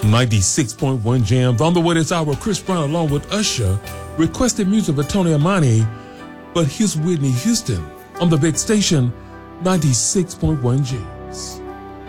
96.1 Jams. On the way this hour, Chris Brown along with Usher requested music of Tony Amani, but here's Whitney Houston on the big station, 96.1 Jams.